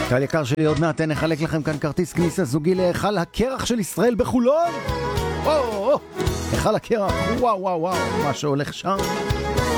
קהל יקר שלי, עוד מעט נחלק לכם כאן כרטיס כניסה זוגי להיכל הקרח של ישראל בחולון. היכל הקרח, וואו וואו וואו, מה שהולך שם.